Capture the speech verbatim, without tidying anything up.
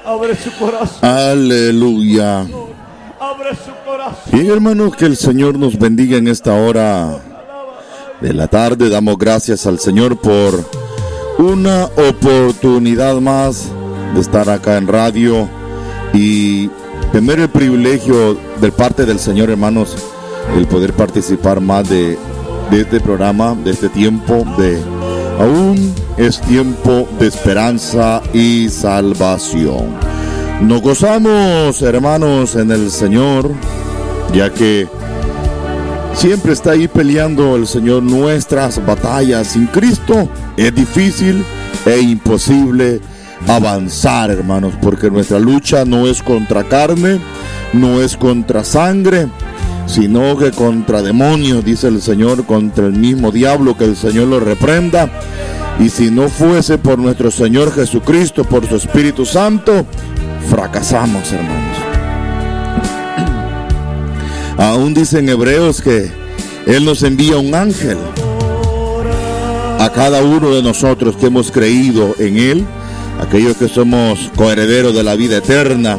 Abre su corazón. Aleluya. Abre su corazón. Bien, hermanos, que el Señor nos bendiga en esta hora de la tarde. Damos gracias al Señor por una oportunidad más de estar acá en radio y tener el privilegio de parte del Señor, hermanos, el poder participar más de, de este programa, de este tiempo de aún es tiempo de esperanza y salvación. Nos gozamos, hermanos, en el Señor, ya que siempre está ahí peleando el Señor nuestras batallas. Sin Cristo es difícil e imposible avanzar, hermanos, porque nuestra lucha no es contra carne, no es contra sangre, sino que contra demonios, dice el Señor, contra el mismo diablo, que el Señor lo reprenda. Y si no fuese por nuestro Señor Jesucristo, por su Espíritu Santo, fracasamos, hermanos. Aún dicen Hebreos que Él nos envía un ángel a cada uno de nosotros que hemos creído en Él, aquellos que somos coherederos de la vida eterna,